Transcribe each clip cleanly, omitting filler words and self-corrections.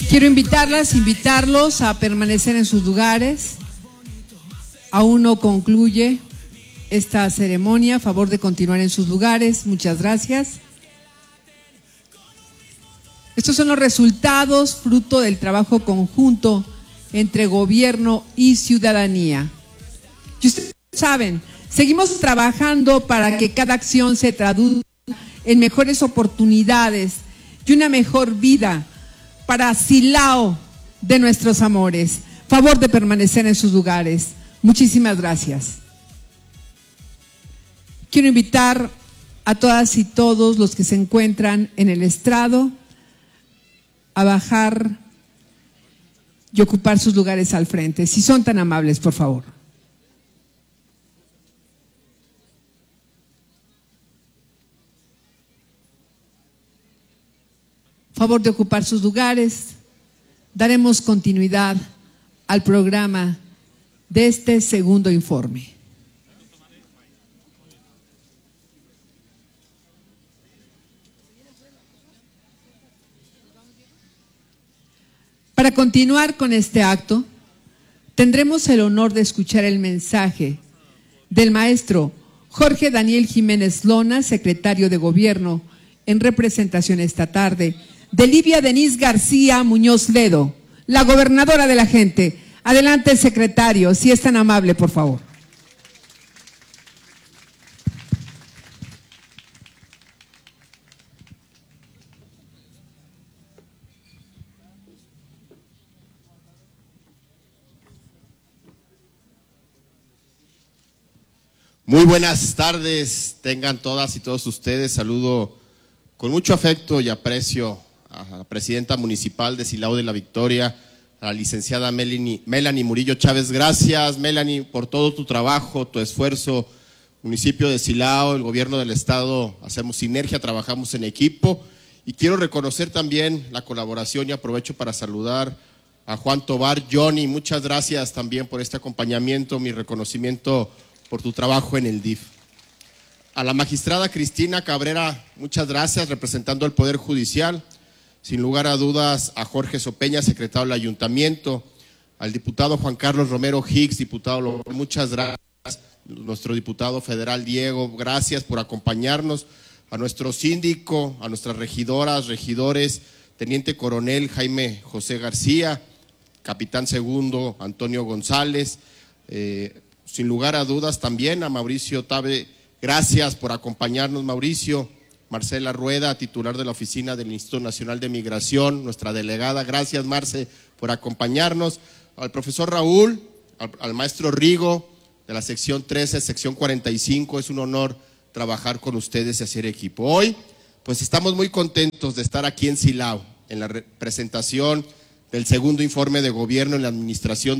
Quiero invitarlos a permanecer en sus lugares. Aún no concluye esta ceremonia. A favor de continuar en sus lugares. Muchas gracias. Estos son los resultados fruto del trabajo conjunto entre gobierno y ciudadanía. Y ustedes saben, seguimos trabajando para que cada acción se traduzca en mejores oportunidades y una mejor vida para Silao de nuestros amores. Favor de permanecer en sus lugares. Muchísimas gracias. Quiero invitar a todas y todos los que se encuentran en el estrado a bajar y ocupar sus lugares al frente. Si son tan amables, por favor. Favor de ocupar sus lugares. Daremos continuidad al programa de este segundo informe. Para continuar con este acto, tendremos el honor de escuchar el mensaje del maestro Jorge Daniel Jiménez Lona, secretario de Gobierno, en representación esta tarde, de Livia Denise García Muñoz Ledo, la gobernadora de la gente. Adelante, secretario, si es tan amable, por favor. Muy buenas tardes, tengan todas y todos ustedes. Saludo con mucho afecto y aprecio a la presidenta municipal de Silao de la Victoria, a la licenciada Melanie Murillo Chávez. Gracias, Melanie, por todo tu trabajo, tu esfuerzo. Municipio de Silao, el gobierno del estado, hacemos sinergia, trabajamos en equipo. Y quiero reconocer también la colaboración y aprovecho para saludar a Juan Tobar. Johnny, muchas gracias también por este acompañamiento, mi reconocimiento por tu trabajo en el DIF. A la magistrada Cristina Cabrera, muchas gracias, representando al Poder Judicial. Sin lugar a dudas, a Jorge Sopeña, secretario del Ayuntamiento. Al diputado Juan Carlos Romero Hicks, diputado local, muchas gracias. Nuestro diputado federal Diego, gracias por acompañarnos. A nuestro síndico, a nuestras regidoras, regidores, teniente coronel Jaime José García, capitán segundo Antonio González, sin lugar a dudas también a Mauricio Tabe, gracias por acompañarnos, Mauricio. Marcela Rueda, titular de la oficina del Instituto Nacional de Migración, nuestra delegada, gracias Marce por acompañarnos. Al profesor Raúl, al maestro Rigo de la sección 13, sección 45, es un honor trabajar con ustedes y hacer equipo. Hoy pues estamos muy contentos de estar aquí en Silao, en la presentación del segundo informe de gobierno en la administración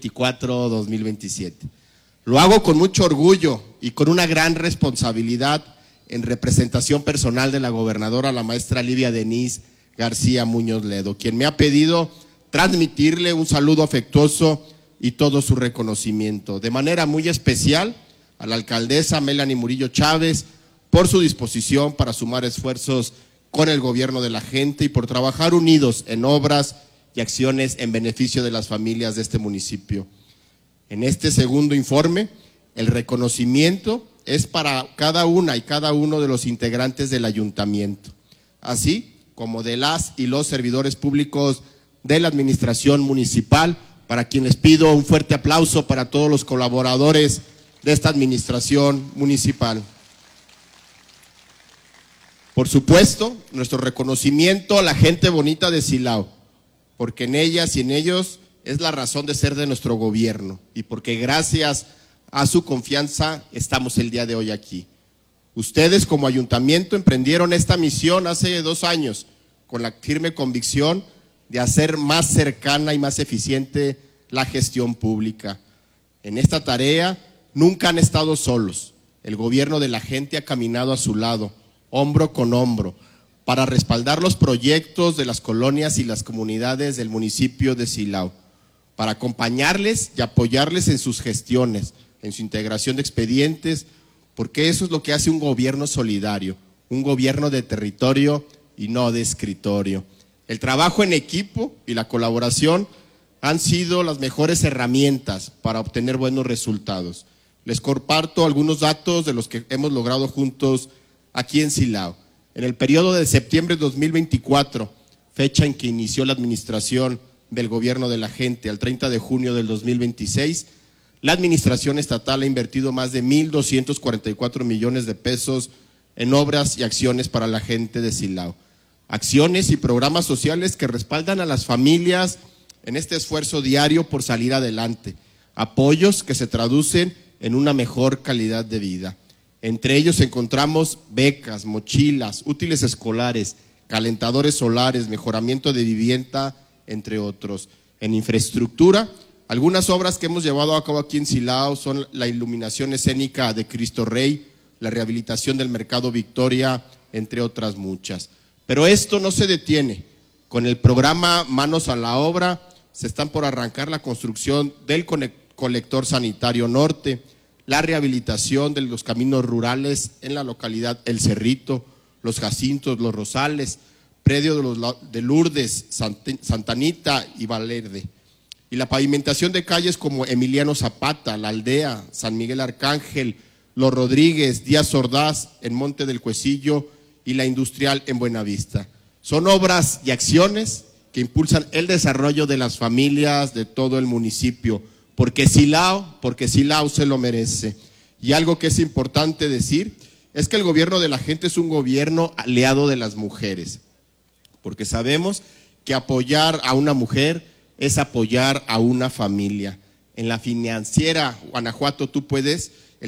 2024-2027. Lo hago con mucho orgullo y con una gran responsabilidad en representación personal de la gobernadora, la maestra Livia Denise García Muñoz Ledo, quien me ha pedido transmitirle un saludo afectuoso y todo su reconocimiento. De manera muy especial a la alcaldesa Melanie Murillo Chávez por su disposición para sumar esfuerzos con el gobierno de la gente y por trabajar unidos en obras y acciones en beneficio de las familias de este municipio. En este segundo informe, el reconocimiento es para cada una y cada uno de los integrantes del ayuntamiento, así como de las y los servidores públicos de la administración municipal, para quienes pido un fuerte aplauso para todos los colaboradores de esta administración municipal. Por supuesto, nuestro reconocimiento a la gente bonita de Silao, porque en ellas y en ellos es la razón de ser de nuestro gobierno y porque gracias a su confianza estamos el día de hoy aquí. Ustedes como ayuntamiento emprendieron esta misión hace 2 años con la firme convicción de hacer más cercana y más eficiente la gestión pública. En esta tarea nunca han estado solos. El gobierno de la gente ha caminado a su lado, hombro con hombro, para respaldar los proyectos de las colonias y las comunidades del municipio de Silao, para acompañarles y apoyarles en sus gestiones, en su integración de expedientes, porque eso es lo que hace un gobierno solidario, un gobierno de territorio y no de escritorio. El trabajo en equipo y la colaboración han sido las mejores herramientas para obtener buenos resultados. Les comparto algunos datos de los que hemos logrado juntos aquí en Silao. En el periodo de septiembre de 2024, fecha en que inició la administración del gobierno de la gente, al 30 de junio del 2026, la administración estatal ha invertido más de 1,244 millones de pesos en obras y acciones para la gente de Silao. Acciones y programas sociales que respaldan a las familias en este esfuerzo diario por salir adelante. Apoyos que se traducen en una mejor calidad de vida. Entre ellos encontramos becas, mochilas, útiles escolares, calentadores solares, mejoramiento de vivienda, entre otros. En infraestructura, algunas obras que hemos llevado a cabo aquí en Silao son la iluminación escénica de Cristo Rey, la rehabilitación del Mercado Victoria, entre otras muchas. Pero esto no se detiene. Con el programa Manos a la Obra se están por arrancar la construcción del colector sanitario norte, la rehabilitación de los caminos rurales en la localidad El Cerrito, Los Jacintos, Los Rosales, predio de Lourdes, Santa Anita y Valverde. Y la pavimentación de calles como Emiliano Zapata, La Aldea, San Miguel Arcángel, Los Rodríguez, Díaz Ordaz en Monte del Cuecillo y la Industrial en Buenavista. Son obras y acciones que impulsan el desarrollo de las familias de todo el municipio, porque Silao se lo merece. Y algo que es importante decir es que el gobierno de la gente es un gobierno aliado de las mujeres, porque sabemos que apoyar a una mujer es apoyar a una familia. En la financiera Guanajuato Tú Puedes, el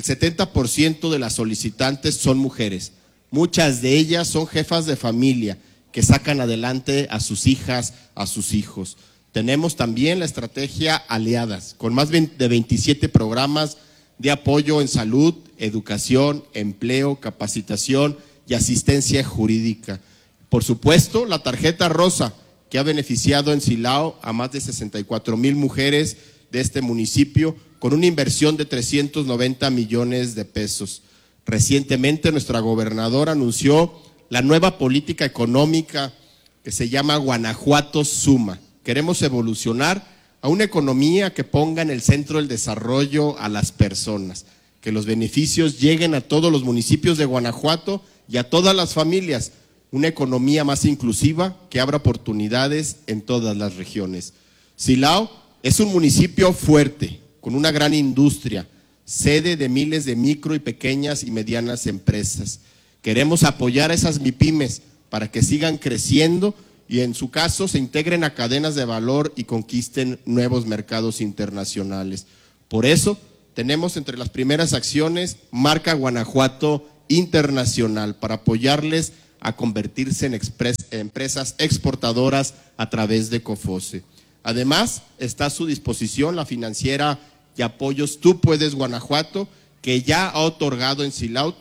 70% de las solicitantes son mujeres. Muchas de ellas son jefas de familia que sacan adelante a sus hijas, a sus hijos. Tenemos también la estrategia Aliadas, con más de 27 programas de apoyo en salud, educación, empleo, capacitación y asistencia jurídica. Por supuesto, la tarjeta rosa, que ha beneficiado en Silao a más de 64,000 mujeres de este municipio, con una inversión de 390 millones de pesos. Recientemente nuestra gobernadora anunció la nueva política económica que se llama Guanajuato Suma. Queremos evolucionar a una economía que ponga en el centro el desarrollo a las personas, que los beneficios lleguen a todos los municipios de Guanajuato y a todas las familias, una economía más inclusiva que abra oportunidades en todas las regiones. Silao es un municipio fuerte, con una gran industria, sede de miles de micro y pequeñas y medianas empresas. Queremos apoyar a esas MIPYMES para que sigan creciendo y en su caso se integren a cadenas de valor y conquisten nuevos mercados internacionales. Por eso tenemos entre las primeras acciones Marca Guanajuato Internacional para apoyarles a convertirse en empresas exportadoras a través de COFOSE. Además, está a su disposición la financiera y apoyos Tú Puedes Guanajuato, que ya ha otorgado en Silao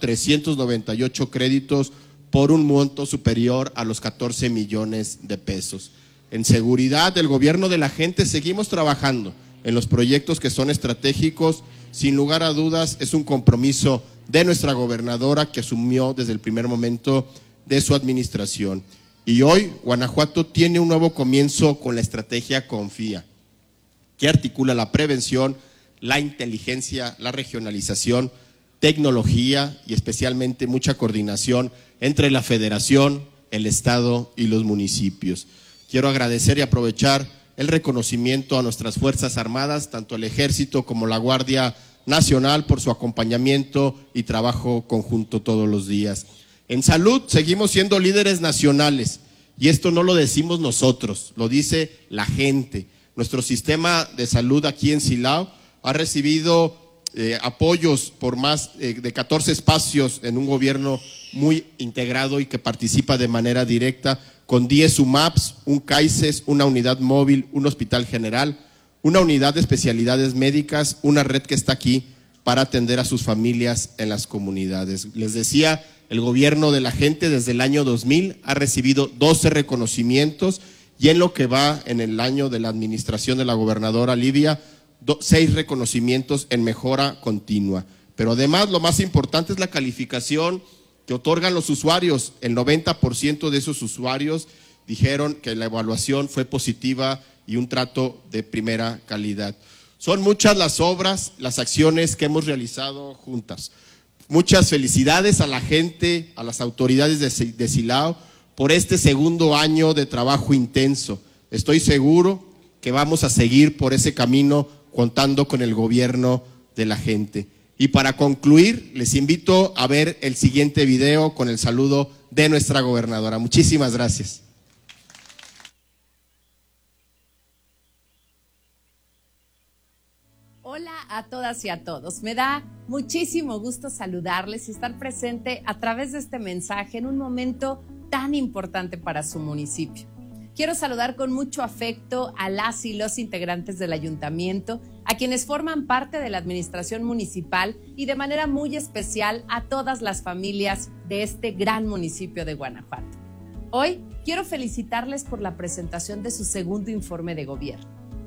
398 créditos por un monto superior a los 14 millones de pesos. En seguridad del gobierno de la gente seguimos trabajando en los proyectos que son estratégicos. Sin lugar a dudas, es un compromiso de nuestra gobernadora que asumió desde el primer momento de su administración. Y hoy Guanajuato tiene un nuevo comienzo con la estrategia Confía, que articula la prevención, la inteligencia, la regionalización, tecnología y especialmente mucha coordinación entre la Federación, el Estado y los municipios. Quiero agradecer y aprovechar el reconocimiento a nuestras Fuerzas Armadas, tanto el Ejército como la Guardia Nacional, por su acompañamiento y trabajo conjunto todos los días. En salud seguimos siendo líderes nacionales y esto no lo decimos nosotros, lo dice la gente. Nuestro sistema de salud aquí en Silao ha recibido apoyos por más de 14 espacios en un gobierno muy integrado y que participa de manera directa, con 10 UMAPs, un CAICES, una unidad móvil, un hospital general, una unidad de especialidades médicas, una red que está aquí para atender a sus familias en las comunidades. Les decía, el gobierno de la gente desde el año 2000 ha recibido 12 reconocimientos y en lo que va en el año de la administración de la gobernadora Livia, 6 reconocimientos en mejora continua. Pero además lo más importante es la calificación que otorgan los usuarios. El 90% de esos usuarios dijeron que la evaluación fue positiva y un trato de primera calidad. Son muchas las obras, las acciones que hemos realizado juntas. Muchas felicidades a la gente, a las autoridades de Silao por este segundo año de trabajo intenso. Estoy seguro que vamos a seguir por ese camino contando con el gobierno de la gente. Y para concluir, les invito a ver el siguiente video con el saludo de nuestra gobernadora. Muchísimas gracias. Hola a todas y a todos. Me da muchísimo gusto saludarles y estar presente a través de este mensaje en un momento tan importante para su municipio. Quiero saludar con mucho afecto a las y los integrantes del ayuntamiento, a quienes forman parte de la administración municipal y de manera muy especial a todas las familias de este gran municipio de Guanajuato. Hoy quiero felicitarles por la presentación de su segundo informe de gobierno.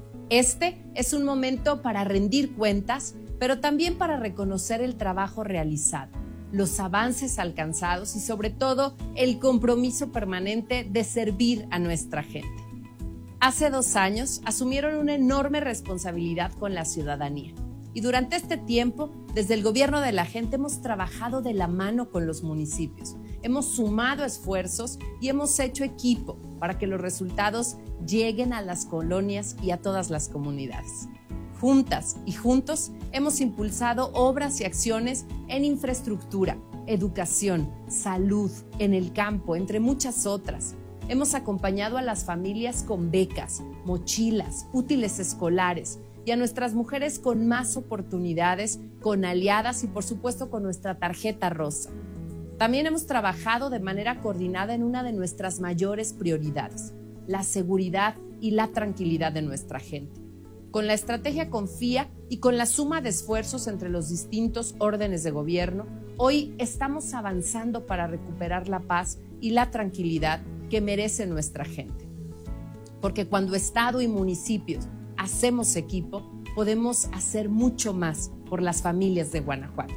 Este es un momento para rendir cuentas, pero también para reconocer el trabajo realizado, los avances alcanzados y sobre todo el compromiso permanente de servir a nuestra gente. Hace 2 años asumieron una enorme responsabilidad con la ciudadanía y durante este tiempo, desde el gobierno de la gente hemos trabajado de la mano con los municipios, hemos sumado esfuerzos y hemos hecho equipo para que los resultados lleguen a las colonias y a todas las comunidades. Juntas y juntos hemos impulsado obras y acciones en infraestructura, educación, salud, en el campo, entre muchas otras. Hemos acompañado a las familias con becas, mochilas, útiles escolares y a nuestras mujeres con más oportunidades, con aliadas y por supuesto con nuestra tarjeta rosa. También hemos trabajado de manera coordinada en una de nuestras mayores prioridades, la seguridad y la tranquilidad de nuestra gente. Con la estrategia Confía y con la suma de esfuerzos entre los distintos órdenes de gobierno, hoy estamos avanzando para recuperar la paz y la tranquilidad que merece nuestra gente. Porque cuando Estado y municipios hacemos equipo, podemos hacer mucho más por las familias de Guanajuato.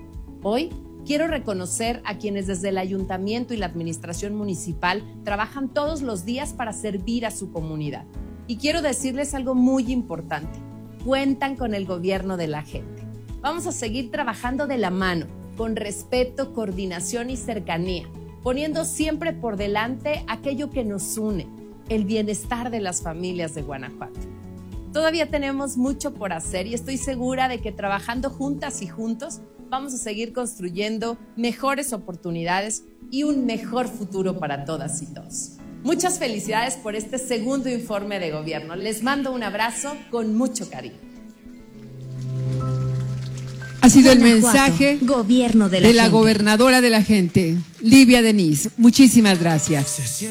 Hoy quiero reconocer a quienes desde el ayuntamiento y la administración municipal trabajan todos los días para servir a su comunidad. Y quiero decirles algo muy importante. Cuentan con el gobierno de la gente. Vamos a seguir trabajando de la mano, con respeto, coordinación y cercanía, poniendo siempre por delante aquello que nos une, el bienestar de las familias de Guanajuato. Todavía tenemos mucho por hacer y estoy segura de que trabajando juntas y juntos vamos a seguir construyendo mejores oportunidades y un mejor futuro para todas y todos. Muchas felicidades por este segundo informe de gobierno. Les mando un abrazo con mucho cariño. Ha sido el mensaje Gobierno de la gobernadora de la gente, Livia Denis. Muchísimas gracias.